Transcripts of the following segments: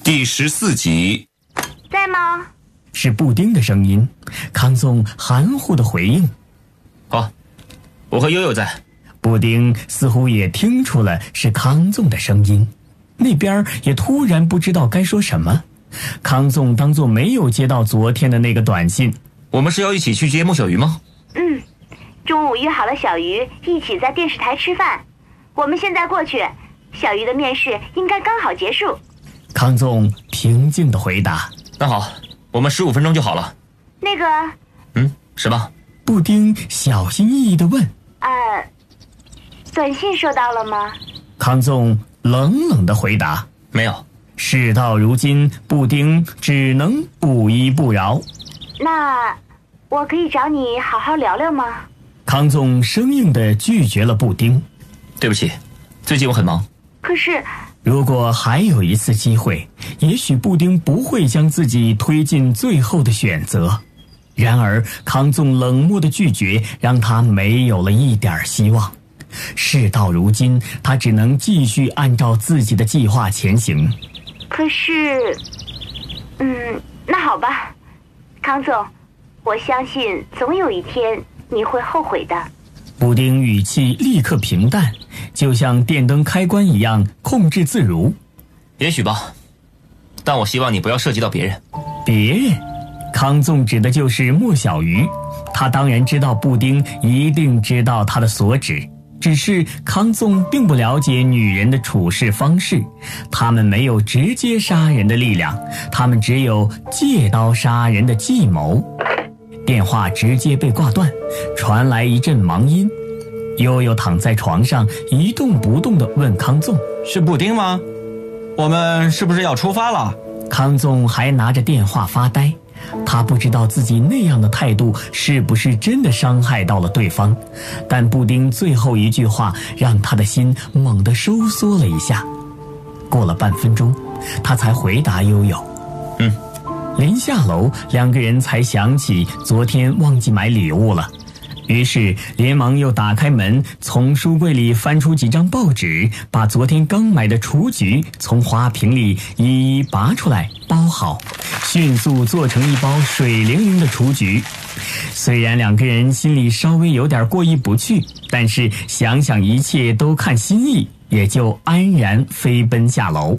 第14集。 在吗？ 是布丁的声音。康颂含糊的回应： 好，我和悠悠在。 布丁似乎也听出了是康颂的声音，那边也突然不知道该说什么。康颂当作没有接到昨天的那个短信。 我们是要一起去接莫小鱼吗？ 中午约好了小鱼一起在电视台吃饭，我们现在过去，小鱼的面试应该刚好结束。 康颂平静地回答： 那好，我们15分钟就好了。 那个是吧？ 布丁小心翼翼地问： 短信收到了吗？ 康颂冷冷地回答： 没有。 事到如今，布丁只能不依不饶。 那我可以找你好好聊聊吗？ 康颂生硬地拒绝了布丁。 对不起，最近我很忙。 可是如果还有一次机会，也许布丁不会将自己推进最后的选择。然而康颂冷漠的拒绝让他没有了一点希望。事到如今，他只能继续按照自己的计划前行。 可是那好吧，康总，我相信总有一天你会后悔的。 布丁语气立刻平淡，就像电灯开关一样控制自如。 也许吧，但我希望你不要涉及到别人。 别人？康颂指的就是莫小鱼。他当然知道布丁一定知道他的所指，只是康颂并不了解女人的处事方式，她们没有直接杀人的力量，她们只有借刀杀人的计谋。电话直接被挂断，传来一阵忙音。悠悠躺在床上一动不动地问康颂： 是布丁吗？我们是不是要出发了？ 康颂还拿着电话发呆，他不知道自己那样的态度是不是真的伤害到了对方，但布丁最后一句话让他的心猛地收缩了一下。过了半分钟，他才回答悠悠：临下楼，两个人才想起昨天忘记买礼物了，于是连忙又打开门，从书柜里翻出几张报纸，把昨天刚买的雏菊从花瓶里一一拔出来包好，迅速做成一包水灵灵的雏菊。虽然两个人心里稍微有点过意不去，但是想想一切都看心意，也就安然飞奔下楼。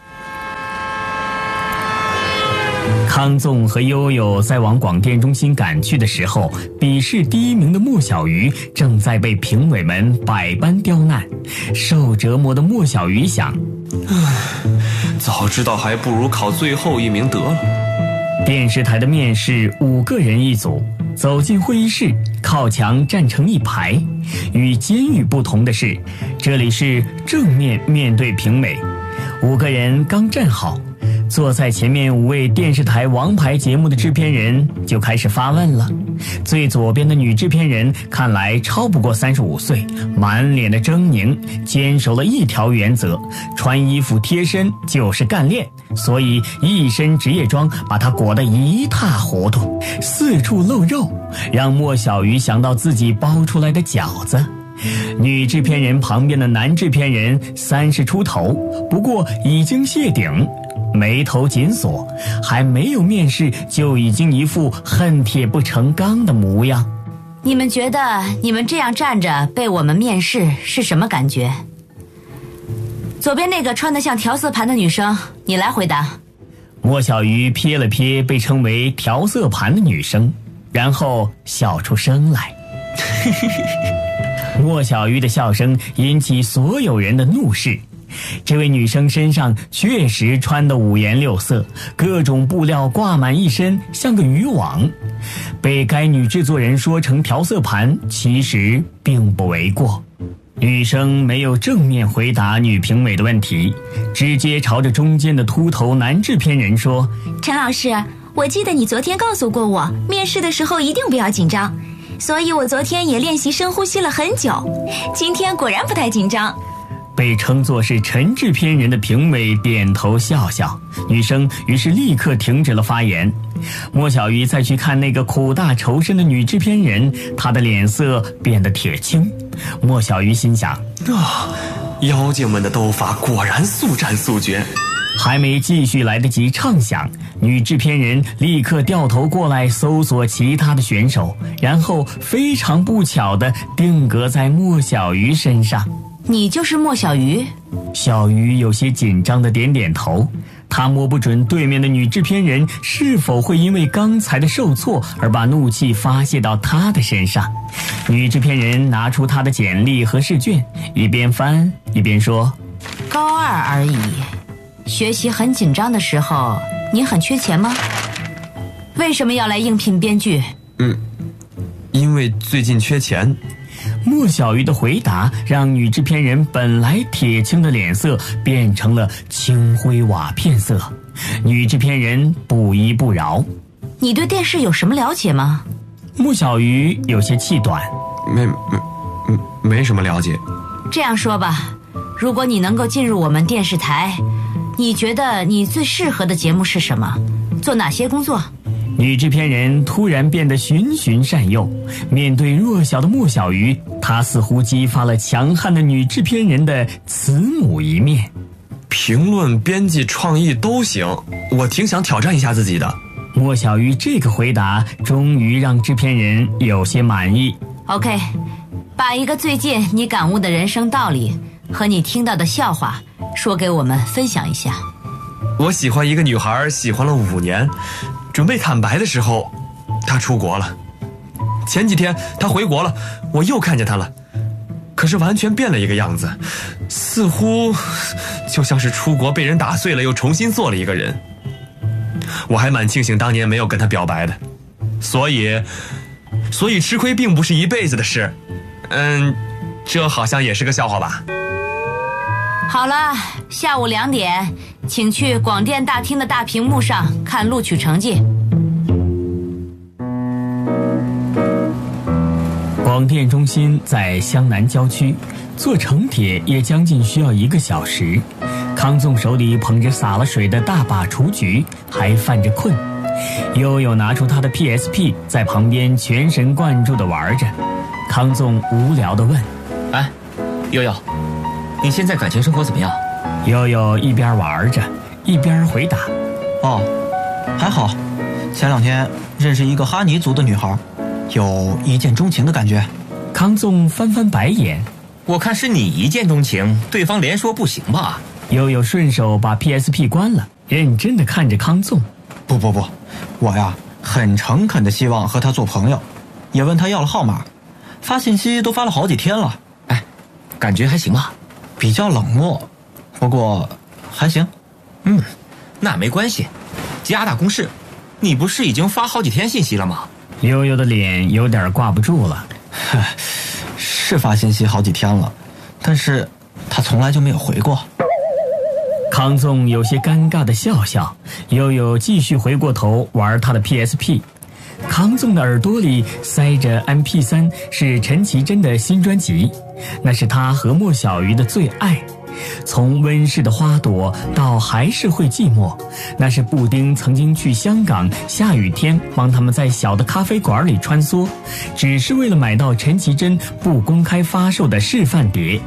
康颂和悠悠在往广电中心赶去的时候，笔试第1名的莫小鱼正在被评委们百般刁难。受折磨的莫小鱼想： 早知道还不如考最后1名得了。 电视台的面试5个人一组，走进会议室，靠墙站成一排。与监狱不同的是，这里是正面面对评委。5个人刚站好，坐在前面5位电视台王牌节目的制片人就开始发问了。最左边的女制片人看来超不过35岁，满脸的狰狞，坚守了一条原则：穿衣服贴身就是干练，所以一身职业装把她裹得一塌糊涂，四处露肉，让莫小鱼想到自己包出来的饺子。女制片人旁边的男制片人30出头，不过已经谢顶，眉头紧锁，还没有面试就已经一副恨铁不成钢的模样。 你们觉得你们这样站着被我们面试是什么感觉？左边那个穿得像调色盘的女生，你来回答。 莫小鱼瞥了瞥被称为调色盘的女生，然后笑出声来。莫小鱼的笑声引起所有人的怒视。这位女生身上确实穿得5颜6色，各种布料挂满一身，像个渔网。被该女制作人说成调色盘，其实并不为过。女生没有正面回答女评委的问题，直接朝着中间的秃头男制片人说： 陈老师，我记得你昨天告诉过我，面试的时候一定不要紧张，所以我昨天也练习深呼吸了很久，今天果然不太紧张。 被称作是陈制片人的评委点头笑笑，女生于是立刻停止了发言。莫小鱼再去看那个苦大仇深的女制片人，她的脸色变得铁青。莫小鱼心想： 妖精们的斗法果然速战速决。 还没继续来得及畅想，女制片人立刻掉头过来搜索其他的选手，然后非常不巧地定格在莫小鱼身上。 你就是莫小鱼？ 小鱼有些紧张地点点头，他摸不准对面的女制片人是否会因为刚才的受挫而把怒气发泄到他的身上。女制片人拿出她的简历和试卷，一边翻一边说： 高2而已，学习很紧张的时候，你很缺钱吗？为什么要来应聘编剧？ 因为最近缺钱。 莫小鱼的回答让女制片人本来铁青的脸色变成了青灰瓦片色。女制片人不依不饶： 你对电视有什么了解吗？ 莫小鱼有些气短： 没什么了解。 这样说吧，如果你能够进入我们电视台，你觉得你最适合的节目是什么？做哪些工作？ 女制片人突然变得循循善诱，面对弱小的莫小鱼，她似乎激发了强悍的女制片人的慈母一面。 评论、编辑、创意都行，我挺想挑战一下自己的。 莫小鱼这个回答终于让制片人有些满意。 OK， 把一个最近你感悟的人生道理和你听到的笑话说给我们分享一下。 我喜欢一个女孩，喜欢了5年，准备坦白的时候，她出国了。前几天她回国了，我又看见她了，可是完全变了一个样子，似乎就像是出国被人打碎了又重新做了一个人。我还蛮庆幸当年没有跟她表白的，所以吃亏并不是一辈子的事。这好像也是个笑话吧。 好了，下午2点，请去广电大厅的大屏幕上看录取成绩。 广电中心在湘南郊区，坐城铁也将近需要1个小时。康纵手里捧着洒了水的大把雏菊，还犯着困。悠悠拿出他的 PSP， 在旁边全神贯注地玩着。康纵无聊地问： 哎，悠悠，你现在感情生活怎么样？ 悠悠一边玩着一边回答： 哦，还好，前2天认识一个哈尼族的女孩，有一见钟情的感觉。 康纵翻翻白眼： 我看是你一见钟情，对方连说不行吧？ 悠悠顺手把 PSP 关了，认真地看着康纵。 不，我呀很诚恳地希望和他做朋友，也问他要了号码，发信息都发了好几天了。 哎，感觉还行吧？ 比较冷漠，不过还行。 那没关系，加大公式。你不是已经发好几天信息了吗？ 悠悠的脸有点挂不住了。 是发信息好几天了，但是他从来就没有回过。 康纵有些尴尬的笑笑，悠悠继续回过头玩他的 PSP。康纵的耳朵里塞着 MP3， 是陈绮贞的新专辑，那是他和莫小鱼的最爱。从温室的花朵到还是会寂寞，那是布丁曾经去香港下雨天帮他们在小的咖啡馆里穿梭，只是为了买到陈绮贞不公开发售的示范碟。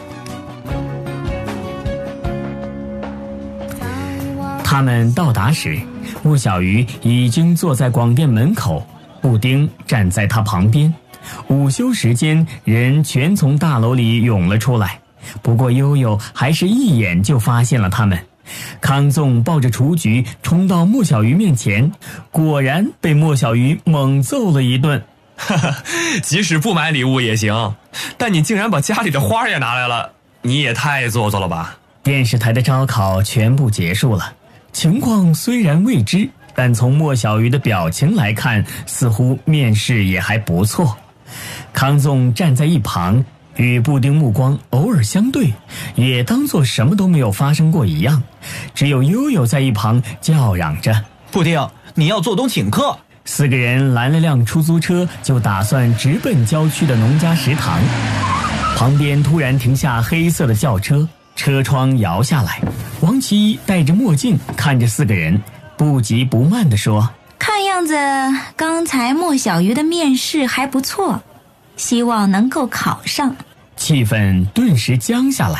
他们到达时，莫小鱼已经坐在广电门口，布丁站在他旁边。午休时间，人全从大楼里涌了出来，不过悠悠还是一眼就发现了他们。康纵抱着雏菊冲到莫小鱼面前，果然被莫小鱼猛揍了一顿。 即使不买礼物也行，但你竟然把家里的花也拿来了，你也太做作了吧。 电视台的招考全部结束了，情况虽然未知，但从莫小鱼的表情来看，似乎面试也还不错。康纵站在一旁，与布丁目光偶尔相对，也当作什么都没有发生过一样。只有悠悠在一旁叫嚷着： 布丁，你要做东请客。 4个人拦了辆出租车，就打算直奔郊区的农家食堂。旁边突然停下黑色的轿车，车窗摇下来，王其一戴着墨镜看着4个人，不急不慢地说： 看样子刚才莫小鱼的面试还不错，希望能够考上。 气氛顿时僵下来，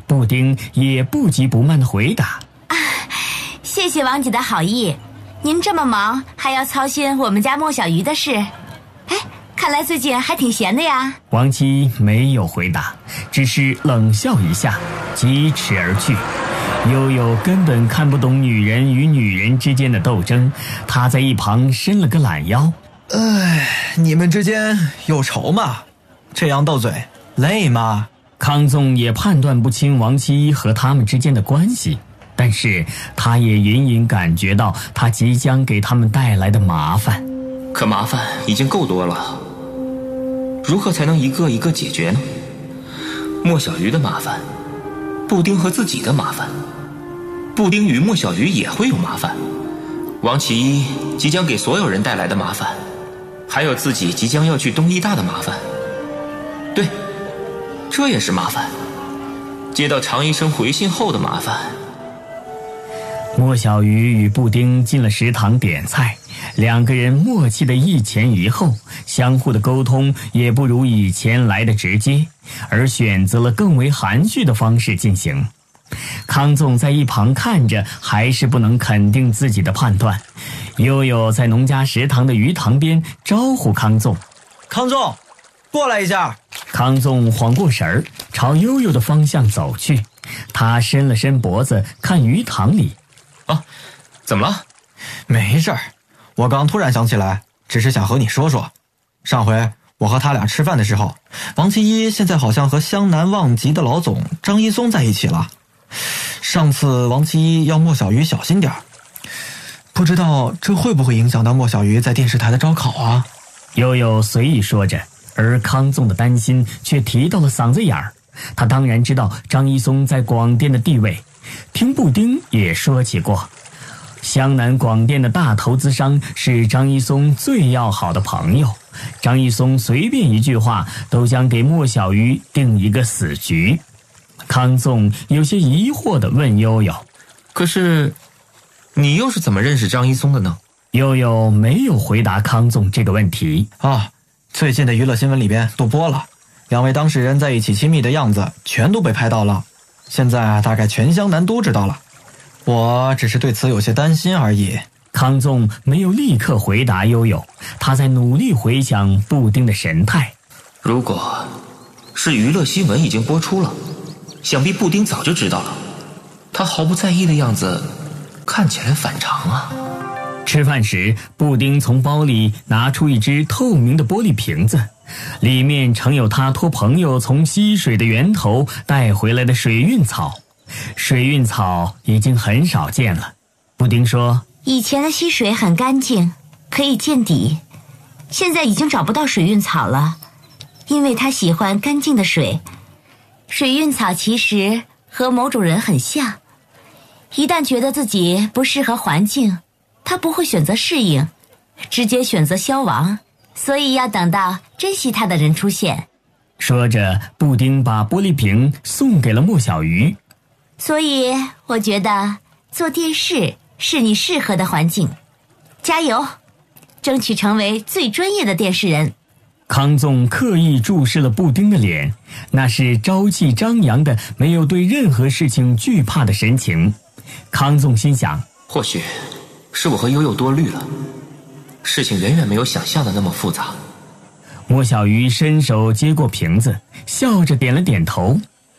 布丁也不急不慢地回答： 谢谢王姐的好意，您这么忙还要操心我们家莫小鱼的事。哎，看来最近还挺闲的呀。 王七没有回答，只是冷笑一下，疾驰而去。悠悠根本看不懂女人与女人之间的斗争，她在一旁伸了个懒腰。 你们之间有仇吗？这样斗嘴累吗？ 康纵也判断不清王七和他们之间的关系，但是他也隐隐感觉到他即将给他们带来的麻烦。 可麻烦已经够多了，如何才能一个一个解决呢？莫小鱼的麻烦，布丁和自己的麻烦，布丁与莫小鱼也会有麻烦，王其一即将给所有人带来的麻烦，还有自己即将要去东医大的麻烦。对，这也是麻烦，接到常医生回信后的麻烦。 莫小鱼与布丁进了食堂点菜，两个人默契的一前一后，相互的沟通也不如以前来的直接，而选择了更为含蓄的方式进行。康纵在一旁看着，还是不能肯定自己的判断。悠悠在农家食堂的鱼塘边招呼康纵： 康纵，过来一下。 康纵缓过神儿，朝悠悠的方向走去。他伸了伸脖子看鱼塘里。 怎么了？ 没事儿，我刚突然想起来，只是想和你说说，上回我和他俩吃饭的时候，王其一现在好像和湘南望极的老总张一松在一起了。上次王其一要莫小鱼小心点儿，不知道这会不会影响到莫小鱼在电视台的招考啊？ 悠悠随意说着，而康纵的担心却提到了嗓子眼儿。他当然知道张一松在广电的地位，听布丁也说起过，湘南广电的大投资商是张一松最要好的朋友，张一松随便一句话都将给莫小鱼定一个死局。康纵有些疑惑地问悠悠： 可是你又是怎么认识张一松的呢？ 悠悠没有回答康纵这个问题。 最近的娱乐新闻里边都播了，两位当事人在一起亲密的样子全都被拍到了，现在大概全湘南都知道了，我只是对此有些担心而已。 康纵没有立刻回答悠悠，他在努力回想布丁的神态。 如果是娱乐新闻已经播出了，想必布丁早就知道了，他毫不在意的样子看起来反常啊。 吃饭时，布丁从包里拿出一只透明的玻璃瓶子，里面盛有他托朋友从溪水的源头带回来的水韵草。水韵草已经很少见了。布丁说： 以前的溪水很干净，可以见底，现在已经找不到水韵草了，因为他喜欢干净的水。水韵草其实和某种人很像，一旦觉得自己不适合环境，他不会选择适应，直接选择消亡，所以要等到珍惜他的人出现。 说着，布丁把玻璃瓶送给了莫小鱼。 所以我觉得做电视是你适合的环境，加油，争取成为最专业的电视人。 康纵刻意注视了布丁的脸，那是朝气张扬的，没有对任何事情惧怕的神情。康纵心想， 或许是我和悠悠多虑了，事情远远没有想象的那么复杂。 莫小鱼伸手接过瓶子，笑着点了点头。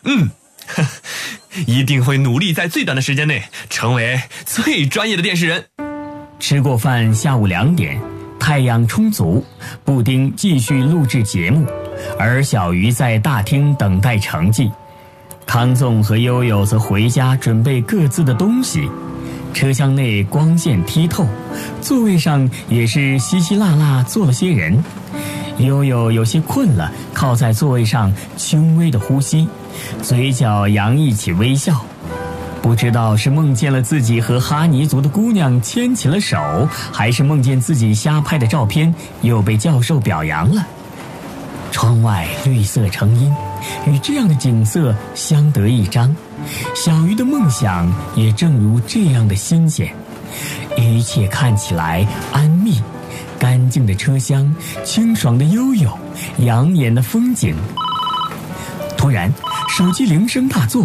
一定会努力在最短的时间内成为最专业的电视人。 吃过饭，下午2点，太阳充足，布丁继续录制节目，而小鱼在大厅等待成绩。康纵和悠悠则回家准备各自的东西。车厢内光线剔透，座位上也是稀稀落落坐了些人。悠悠有些困了，靠在座位上轻微的呼吸，嘴角洋溢起微笑。不知道是梦见了自己和哈尼族的姑娘牵起了手，还是梦见自己瞎拍的照片又被教授表扬了。窗外绿色成荫，与这样的景色相得益彰。小鱼的梦想也正如这样的新鲜，一切看起来安谧，干净的车厢，清爽的悠悠，养眼的风景。突然手机铃声大作，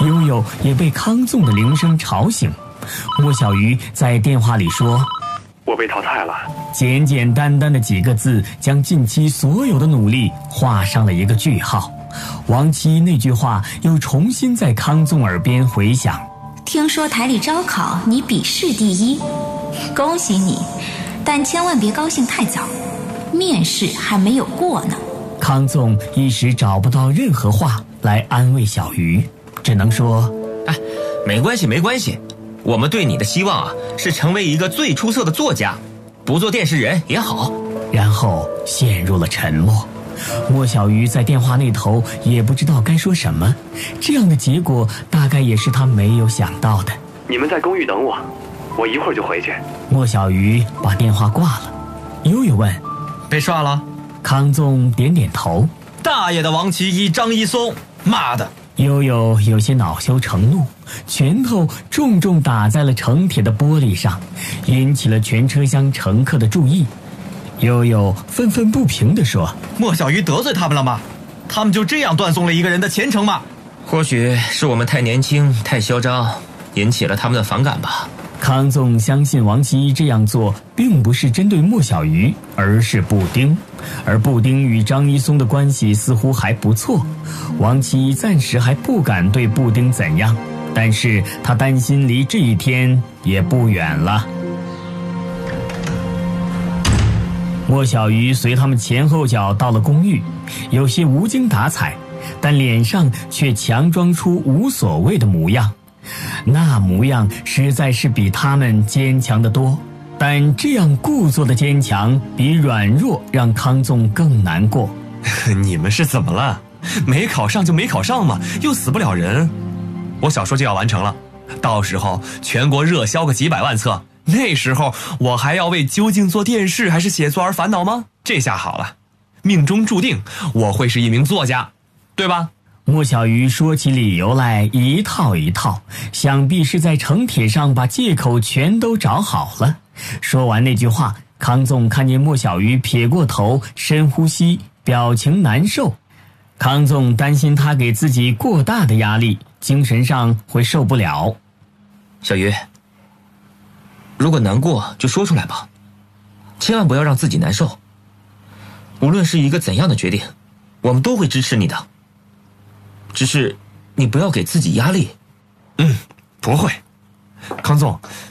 悠悠也被康纵的铃声吵醒。莫小鱼在电话里说：“ 我被淘汰了。” 简简单单的几个字，将近期所有的努力画上了一个句号。王七那句话又重新在康纵耳边回响：“ 听说台里招考，你笔试第一，恭喜你，但千万别高兴太早，面试还没有过呢。” 康纵一时找不到任何话来安慰小鱼，只能说：“ 哎，没关系，没关系。我们对你的希望啊，是成为一个最出色的作家，不做电视人也好。” 然后陷入了沉默。莫小鱼在电话那头也不知道该说什么，这样的结果大概也是他没有想到的。 你们在公寓等我，我一会儿就回去。 莫小鱼把电话挂了。悠悠问：“ 被刷了？” 康纵点点头。 大爷的王其一、张一松，妈的！ 悠悠有些恼羞成怒，拳头重重打在了成铁的玻璃上，引起了全车厢乘客的注意。悠悠愤愤不平地说：“ 莫小鱼得罪他们了吗？他们就这样断送了一个人的前程吗？” 或许是我们太年轻、太嚣张，引起了他们的反感吧。 康纵相信王其一这样做并不是针对莫小鱼，而是布丁，而布丁与张一松的关系似乎还不错。王其一暂时还不敢对布丁怎样，但是他担心离这一天也不远了。莫小鱼随他们前后脚到了公寓，有些无精打采，但脸上却强装出无所谓的模样。那模样实在是比他们坚强得多，但这样故作的坚强比软弱让康纵更难过。 你们是怎么了？没考上就没考上嘛，又死不了人。我小说就要完成了，到时候全国热销个几百万册，那时候我还要为究竟做电视还是写作而烦恼吗？这下好了，命中注定我会是一名作家，对吧？ 莫小鱼说起理由来一套一套，想必是在成帖上把借口全都找好了。说完那句话，康纵看见莫小鱼撇过头，深呼吸，表情难受。康纵担心他给自己过大的压力，精神上会受不了。 小鱼，如果难过就说出来吧，千万不要让自己难受。无论是一个怎样的决定，我们都会支持你的。只是你不要给自己压力。 不会。康纵，